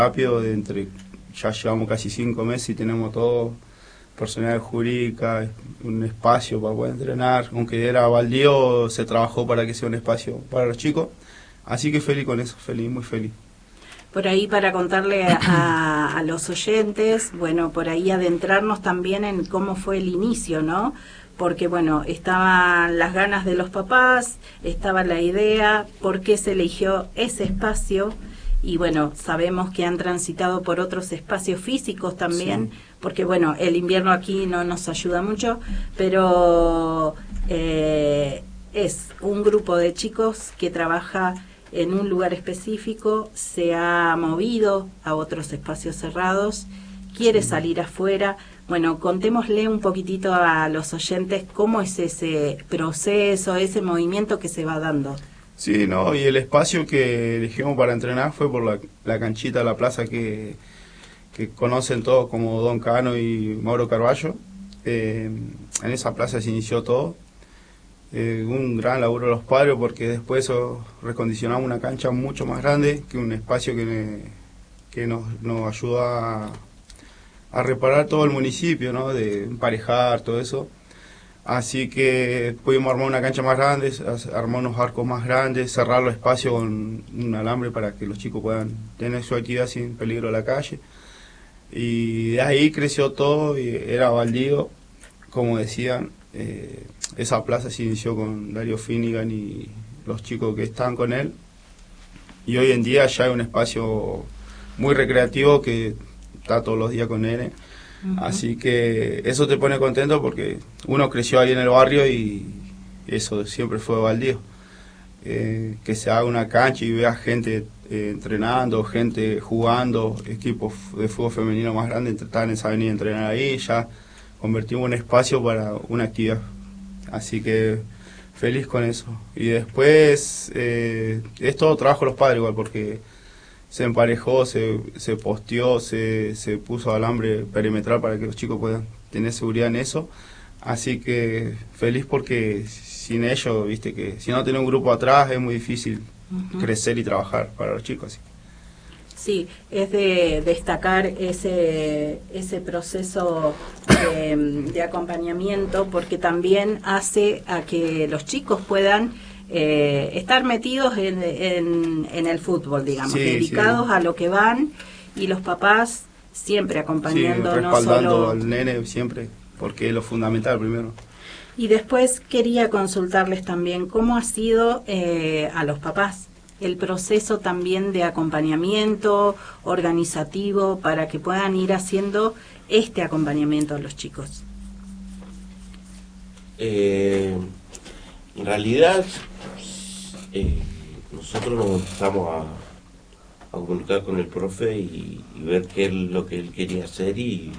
rápido, ya llevamos casi 5 meses y tenemos todo, personalidad jurídica, un espacio para poder entrenar, aunque era baldío, se trabajó para que sea un espacio para los chicos, así que feliz con eso, muy feliz. Por ahí para contarle a los oyentes, bueno, por ahí adentrarnos también en cómo fue el inicio, ¿no? Porque, bueno, estaban las ganas de los papás, estaba la idea, por qué se eligió ese espacio, y bueno, sabemos que han transitado por otros espacios físicos también, sí, porque, bueno, el invierno aquí no nos ayuda mucho, pero es un grupo de chicos que trabaja en un lugar específico, se ha movido a otros espacios cerrados, quiere salir afuera. Bueno, contémosle un poquitito a los oyentes cómo es ese proceso, ese movimiento que se va dando. Sí, no, y el espacio que elegimos para entrenar fue por la canchita de la plaza que conocen todos como Don Cano y Mauro Carballo. En esa plaza se inició todo. Un gran laburo de los padres porque después recondicionamos una cancha mucho más grande, que un espacio que nos ayudó a reparar todo el municipio, ¿no? De emparejar, todo eso. Así que pudimos armar una cancha más grande, armar unos arcos más grandes, cerrar los espacios con un alambre para que los chicos puedan tener su actividad sin peligro de la calle. Y de ahí creció todo y era baldío, como decían. Esa plaza se inició con Darío Finnegan y los chicos que están con él, y hoy en día ya hay un espacio muy recreativo que está todos los días con él, así que eso te pone contento porque uno creció ahí en el barrio y eso siempre fue baldío. Que se haga una cancha y vea gente entrenando, gente jugando, equipos de fútbol femenino más grandes están en esa avenida a entrenar ahí, ya convertimos un espacio para una actividad. Así que feliz con eso. Y después es todo trabajo de los padres igual, porque se emparejó, se posteó, se puso alambre perimetral para que los chicos puedan tener seguridad en eso. Así que feliz porque sin ellos, viste que si no tiene un grupo atrás es muy difícil crecer y trabajar para los chicos. Así. Sí, es de destacar ese proceso de acompañamiento, porque también hace a que los chicos puedan estar metidos en el fútbol, digamos, sí, dedicados sí, a lo que van, y los papás siempre acompañando, sí, respaldando no solo al nene siempre, porque es lo fundamental primero. Y después quería consultarles también cómo ha sido a los papás el proceso también de acompañamiento organizativo para que puedan ir haciendo este acompañamiento a los chicos. En realidad, nosotros nos empezamos a comunicar con el profe y ver qué es lo que él quería hacer y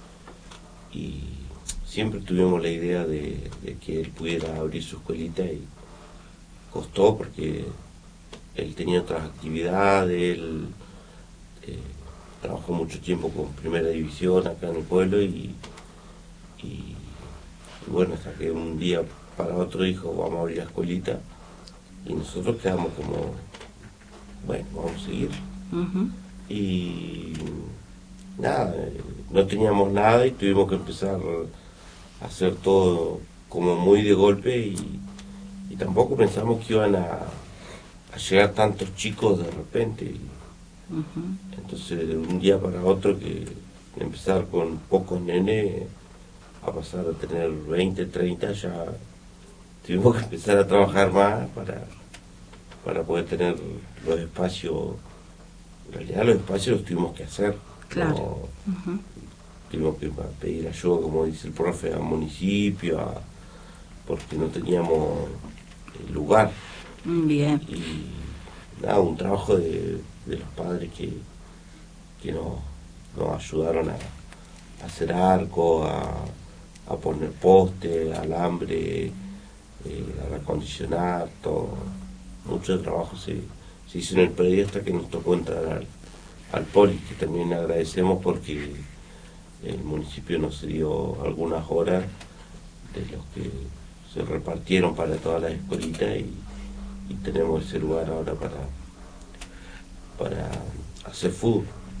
siempre tuvimos la idea de que él pudiera abrir su escuelita, y costó porque él tenía otras actividades, él trabajó mucho tiempo con Primera División acá en el pueblo y bueno, hasta que un día para otro dijo vamos a abrir la escuelita, y nosotros quedamos como, bueno, vamos a seguir. Y nada, no teníamos nada y tuvimos que empezar a hacer todo como muy de golpe, y tampoco pensamos que iban a llegar tantos chicos de repente. Entonces de un día para otro, que empezar con pocos nenes a pasar a tener 20, 30, ya tuvimos que empezar a trabajar más para poder tener los espacios. En realidad los espacios los tuvimos que hacer, claro. Tuvimos que pedir ayuda, como dice el profe, al municipio, porque no teníamos lugar. Bien. Y nada, un trabajo de los padres que nos ayudaron a hacer arco, a poner poste, alambre, a acondicionar, todo. Mucho trabajo se hizo en el predio hasta que nos tocó entrar al poli, que también agradecemos porque el municipio nos dio algunas horas de los que se repartieron para todas las escuelitas, y tenemos ese lugar ahora para hacer fútbol.